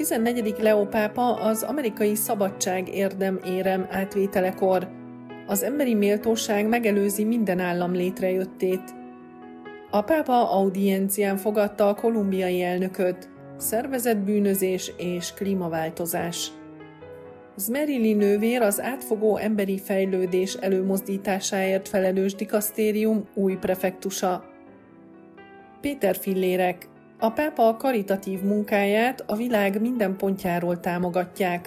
14. Leó pápa az amerikai szabadság érdem-érem átvételekor. Az emberi méltóság megelőzi minden állam létrejöttét. A pápa audiencián fogadta a kolumbiai elnököt. Szervezetbűnözés és klímaváltozás. Zmerili nővér az átfogó emberi fejlődés előmozdításáért felelős dikasztérium új prefektusa. Péter Fillérek. A pápa karitatív munkáját a világ minden pontjáról támogatják.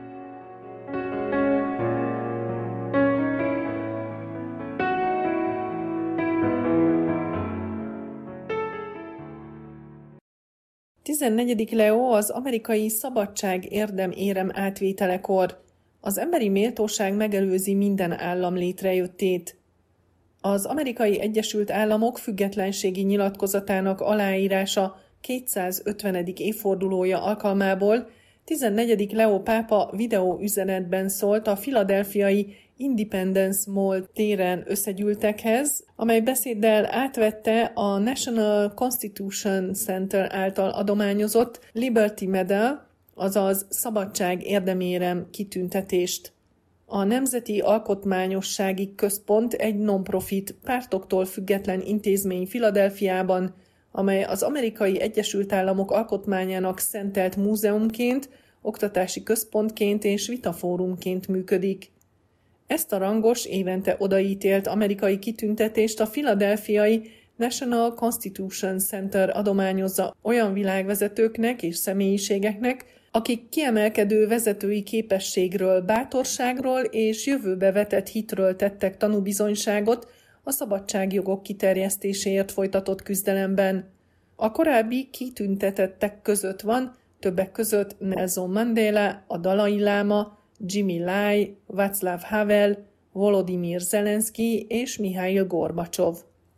XIV. Leó az amerikai szabadság érdem-érem átvételekor. Az emberi méltóság megelőzi minden állam létrejöttét. Az Amerikai Egyesült Államok függetlenségi nyilatkozatának aláírása 250. évfordulója alkalmából 14. Leó pápa videóüzenetben szólt a philadelphiai Independence Mall téren összegyűltekhez, amely beszéddel átvette a National Constitution Center által adományozott Liberty Medal, azaz Szabadság érdemérem kitüntetést. A Nemzeti Alkotmányossági Központ egy non-profit, pártoktól független intézmény Philadelphiában, amely az Amerikai Egyesült Államok alkotmányának szentelt múzeumként, oktatási központként és vitafórumként működik. Ezt a rangos, évente odaítélt amerikai kitüntetést a philadelphiai National Constitution Center adományozza olyan világvezetőknek és személyiségeknek, akik kiemelkedő vezetői képességről, bátorságról és jövőbe vetett hitről tettek tanúbizonyságot a szabadságjogok kiterjesztéséért folytatott küzdelemben. A korábbi kitüntetettek között van többek között Nelson Mandela, a Dalai Láma, Jimmy Lai, Václav Havel, Volodymyr Zelenszky és Mihail Gorbacsov.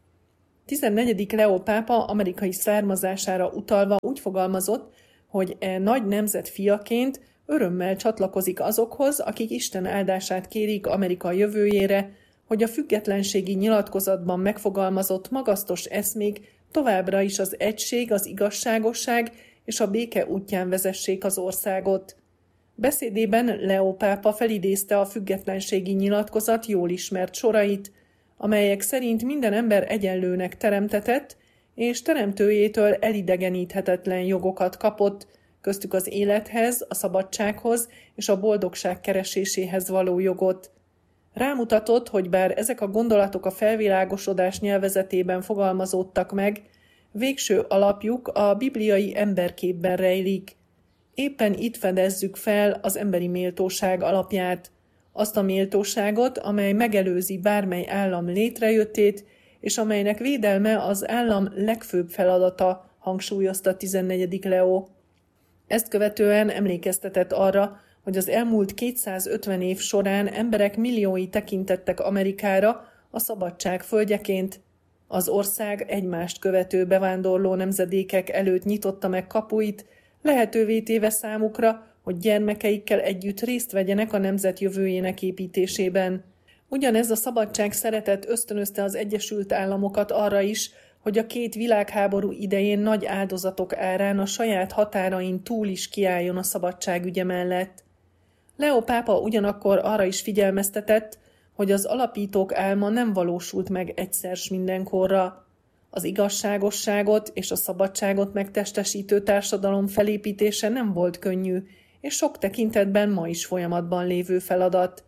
14. Leó pápa amerikai származására utalva úgy fogalmazott, hogy nagy nemzet fiaként örömmel csatlakozik azokhoz, akik Isten áldását kérik Amerika jövőjére, hogy a függetlenségi nyilatkozatban megfogalmazott magasztos eszmék továbbra is az egység, az igazságosság és a béke útján vezessék az országot. Beszédében Leó pápa felidézte a függetlenségi nyilatkozat jól ismert sorait, amelyek szerint minden ember egyenlőnek teremtetett, és teremtőjétől elidegeníthetetlen jogokat kapott, köztük az élethez, a szabadsághoz és a boldogság kereséséhez való jogot. Rámutatott, hogy bár ezek a gondolatok a felvilágosodás nyelvezetében fogalmazódtak meg, végső alapjuk a bibliai emberképben rejlik. Éppen itt fedezzük fel az emberi méltóság alapját, azt a méltóságot, amely megelőzi bármely állam létrejöttét, és amelynek védelme az állam legfőbb feladata, hangsúlyozta 14. Leó. Ezt követően emlékeztetett arra, hogy az elmúlt 250 év során emberek milliói tekintettek Amerikára a szabadság földjeként. Az ország egymást követő bevándorló nemzedékek előtt nyitotta meg kapuit, lehetővé téve számukra, hogy gyermekeikkel együtt részt vegyenek a nemzet jövőjének építésében. Ugyanez a szabadság szeretet ösztönözte az Egyesült Államokat arra is, hogy a két világháború idején nagy áldozatok árán a saját határain túl is kiálljon a szabadság ügye mellett. Leó pápa ugyanakkor arra is figyelmeztetett, hogy az alapítók álma nem valósult meg egyszer s mindenkorra. Az igazságosságot és a szabadságot megtestesítő társadalom felépítése nem volt könnyű, és sok tekintetben ma is folyamatban lévő feladat.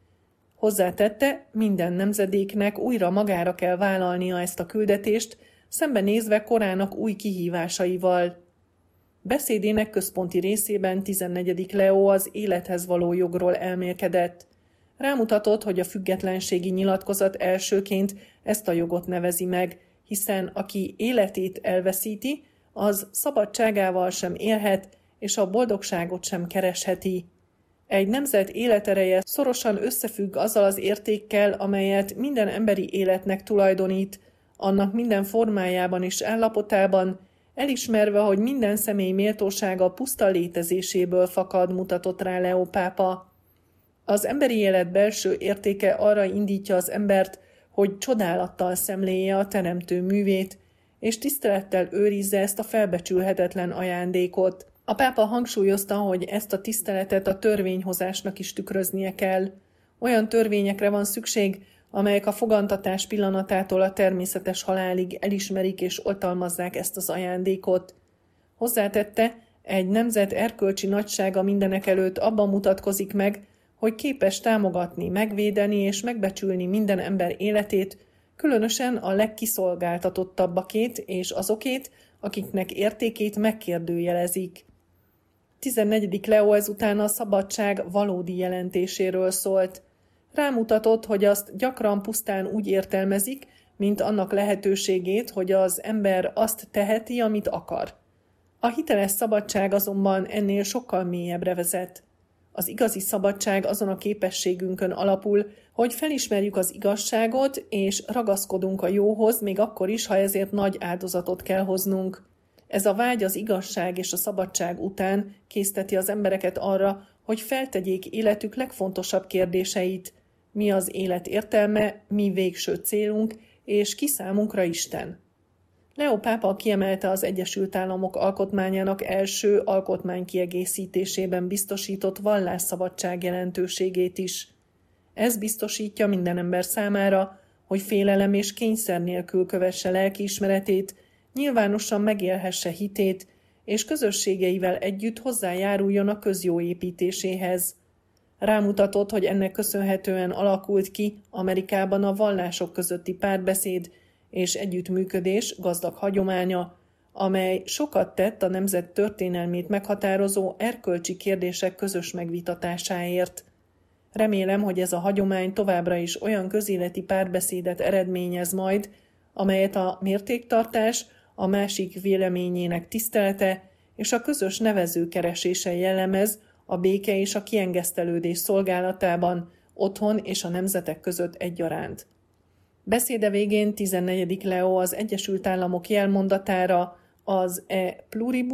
Hozzátette, minden nemzedéknek újra magára kell vállalnia ezt a küldetést, szembenézve korának új kihívásaival. Beszédének központi részében 14. Leó az élethez való jogról elmélkedett. Rámutatott, hogy a függetlenségi nyilatkozat elsőként ezt a jogot nevezi meg, hiszen aki életét elveszíti, az szabadságával sem élhet, és a boldogságot sem keresheti. Egy nemzet életereje szorosan összefügg azzal az értékkel, amelyet minden emberi életnek tulajdonít, annak minden formájában és állapotában, elismerve, hogy minden személy méltósága puszta létezéséből fakad, mutatott rá Leó pápa. Az emberi élet belső értéke arra indítja az embert, hogy csodálattal szemléje a teremtő művét, és tisztelettel őrizze ezt a felbecsülhetetlen ajándékot. A pápa hangsúlyozta, hogy ezt a tiszteletet a törvényhozásnak is tükröznie kell. Olyan törvényekre van szükség, amelyek a fogantatás pillanatától a természetes halálig elismerik és oltalmazzák ezt az ajándékot. Hozzátette, egy nemzet erkölcsi nagysága mindenekelőtt abban mutatkozik meg, hogy képes támogatni, megvédeni és megbecsülni minden ember életét, különösen a legkiszolgáltatottabbakét és azokét, akiknek értékét megkérdőjelezik. 14. Leó ezután a szabadság valódi jelentéséről szólt. Rámutatott, hogy azt gyakran pusztán úgy értelmezik, mint annak lehetőségét, hogy az ember azt teheti, amit akar. A hiteles szabadság azonban ennél sokkal mélyebbre vezet. Az igazi szabadság azon a képességünkön alapul, hogy felismerjük az igazságot, és ragaszkodunk a jóhoz, még akkor is, ha ezért nagy áldozatot kell hoznunk. Ez a vágy az igazság és a szabadság után készteti az embereket arra, hogy feltegyék életük legfontosabb kérdéseit. Mi az élet értelme, mi végső célunk, és ki számunkra Isten. Leó pápa kiemelte az Egyesült Államok alkotmányának első alkotmánykiegészítésében biztosított vallásszabadság jelentőségét is. Ez biztosítja minden ember számára, hogy félelem és kényszer nélkül kövesse lelkiismeretét, nyilvánosan megélhesse hitét, és közösségeivel együtt hozzájáruljon a közjó építéséhez. Rámutatott, hogy ennek köszönhetően alakult ki Amerikában a vallások közötti párbeszéd és együttműködés gazdag hagyománya, amely sokat tett a nemzet történelmét meghatározó erkölcsi kérdések közös megvitatásáért. Remélem, hogy ez a hagyomány továbbra is olyan közéleti párbeszédet eredményez majd, amelyet a mértéktartás, a másik véleményének tisztelete és a közös nevező keresése jellemez a béke és a kiengesztelődés szolgálatában, otthon és a nemzetek között egyaránt. Beszéde végén 14. Leó az Egyesült Államok jelmondatára, az pluribus